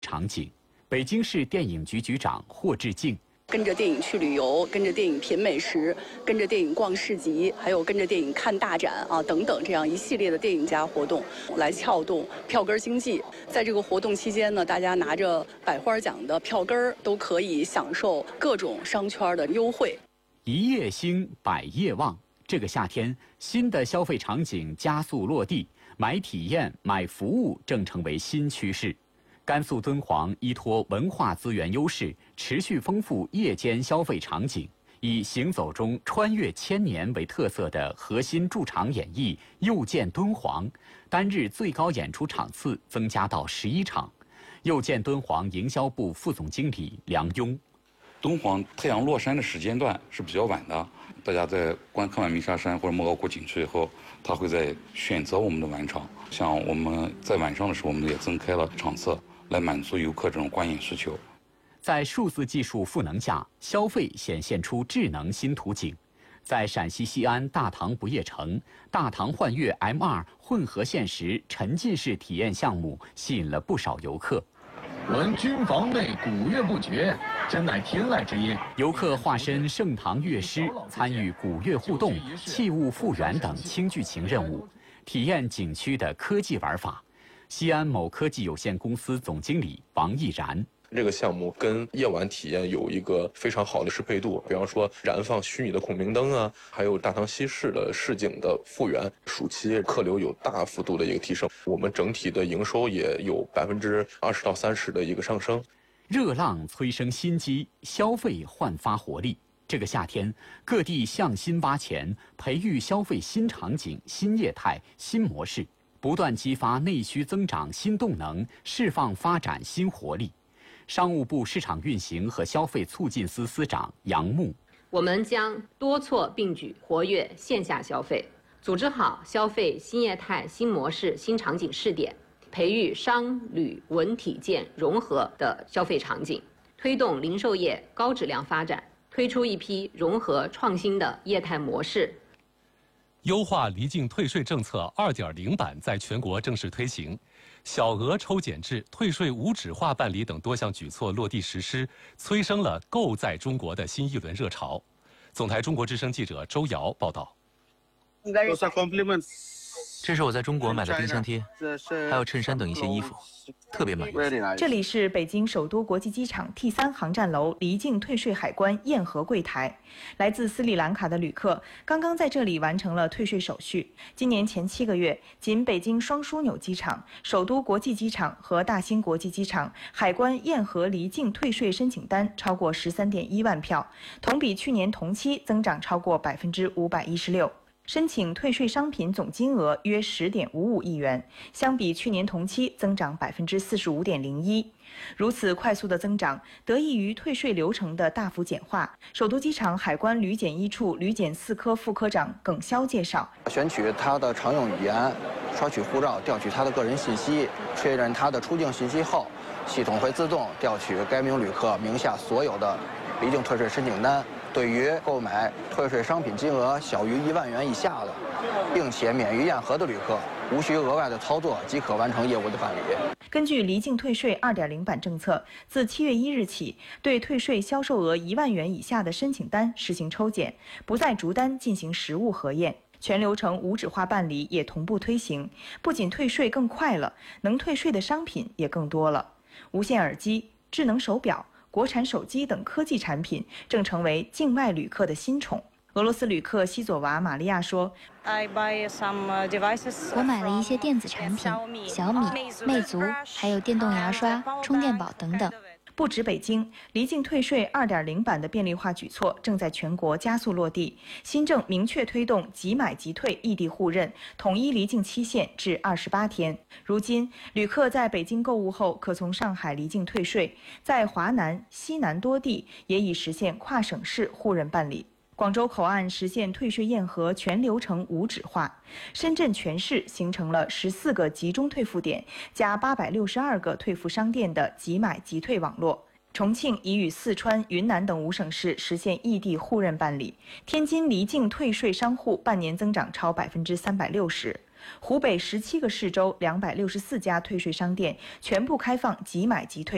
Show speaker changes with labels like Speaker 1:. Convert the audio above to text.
Speaker 1: 场景。北京市电影局局长霍志敬。
Speaker 2: 跟着电影去旅游，跟着电影品美食，跟着电影逛市集，还有跟着电影看大展啊等等，这样一系列的电影加活动，来撬动票根经济。在这个活动期间呢，大家拿着百花奖的票根都可以享受各种商圈的优惠。
Speaker 1: 一夜兴，百业旺。这个夏天，新的消费场景加速落地，买体验、买服务正成为新趋势。甘肃敦煌依托文化资源优势，持续丰富夜间消费场景，以行走中穿越千年为特色的核心驻场演绎又见敦煌，单日最高演出场次增加到11场。又见敦煌营销部副总经理梁庸。
Speaker 3: 敦煌太阳落山的时间段是比较晚的，大家在看完鸣沙山或者莫高窟景区以后，他会在选择我们的晚场。像我们在晚上的时候，我们也增开了场次，来满足游客这种观影需求。
Speaker 1: 在数字技术赋能下，消费显现出智能新图景。在陕西西安大唐不夜城，大唐幻乐 M2 混合现实沉浸式体验项目吸引了不少游客。
Speaker 4: 闻君房内鼓乐不绝，真乃天籁之音。
Speaker 1: 游客化身盛唐乐师，参与鼓乐互动、器物复原等轻剧情任务，体验景区的科技玩法。西安某科技有限公司总经理王毅然。
Speaker 5: 这个项目跟夜晚体验有一个非常好的适配度，比方说燃放虚拟的孔明灯啊，还有大唐西市的市景的复原。暑期客流有大幅度的一个提升，我们整体的营收也有20%到30%的一个上升。
Speaker 1: 热浪催生新机，消费焕发活力。这个夏天，各地向新挖潜，培育消费新场景、新业态、新模式，不断激发内需增长新动能，释放发展新活力。商务部市场运行和消费促进司司长杨牧，
Speaker 6: 我们将多措并举，活跃线下消费，组织好消费新业态、新模式、新场景试点，培育商旅文体建融合的消费场景，推动零售业高质量发展，推出一批融合创新的业态模式。
Speaker 7: 优化离境退税政策2.0版在全国正式推行，小额抽检制、退税无纸化办理等多项举措落地实施，催生了购在中国的新一轮热潮。总台中国之声记者周瑶报道。
Speaker 8: 这是我在中国买的冰箱贴，还有衬衫等一些衣服，特别满意。
Speaker 9: 这里是北京首都国际机场 T3航站楼离境退税海关验核柜台，来自斯里兰卡的旅客刚刚在这里完成了退税手续。今年前7个月，仅北京双枢纽机场、首都国际机场和大兴国际机场海关验核离境退税申请单超过13.1万票，同比去年同期增长超过516%。申请退税商品总金额约10.55亿元，相比去年同期增长45.01%。如此快速的增长，得益于退税流程的大幅简化。首都机场海关旅检1处旅检4科副科长耿潇介绍：
Speaker 10: 选取他的常用语言，刷取护照，调取他的个人信息，确认他的出境信息后，系统会自动调取该名旅客名下所有的离境退税申请单。对于购买退税商品金额小于1万元以下的，并且免于验核的旅客，无需额外的操作即可完成业务的办理。
Speaker 9: 根据离境退税2.0版政策，自7月1日起，对退税销售额1万元以下的申请单实行抽检，不再逐单进行实物核验。全流程无纸化办理也同步推行，不仅退税更快了，能退税的商品也更多了。无线耳机、智能手表、国产手机等科技产品正成为境外旅客的新宠。俄罗斯旅客西佐娃玛利亚说：“
Speaker 11: 我买了一些电子产品，小米、魅族，还有电动牙刷、充电宝等等。”
Speaker 9: 不止北京，离境退税2.0版的便利化举措正在全国加速落地。新政明确推动即买即退异地互认，统一离境期限至28天。如今，旅客在北京购物后，可从上海离境退税，在华南、西南多地也已实现跨省市互认办理。广州口岸实现退税验核全流程无纸化，深圳全市形成了14个集中退付点加862个退付商店的即买即退网络。重庆已与四川、云南等5省市实现异地互认办理。天津离境退税商户半年增长超360%。湖北17个市州264家退税商店全部开放即买即退。